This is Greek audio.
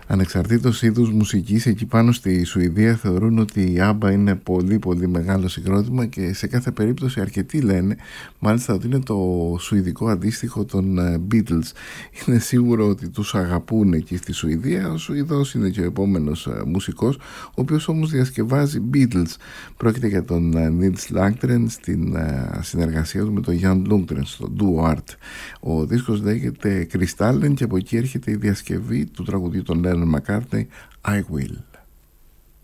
Ανεξαρτήτως είδους μουσικής, εκεί πάνω στη Σουηδία θεωρούν ότι η ABBA είναι πολύ πολύ μεγάλο συγκρότημα και σε κάθε περίπτωση αρκετοί λένε μάλιστα ότι είναι το σουηδικό αντίστοιχο των Beatles. Είναι σίγουρο ότι τους αγαπούν εκεί στη Σουηδία. Ο Σουηδός είναι και ο επόμενος μουσικός, ο οποίος όμως διασκευάζει Beatles. Πρόκειται για τον Nils Landgren στην συνεργασία του με τον Jan Lundgren στο Duo Art. Ο δίσκος λέγεται Crystallen και από εκεί έρχεται η διασκευή του τραγουδιού των Lennon McCartney, I Will.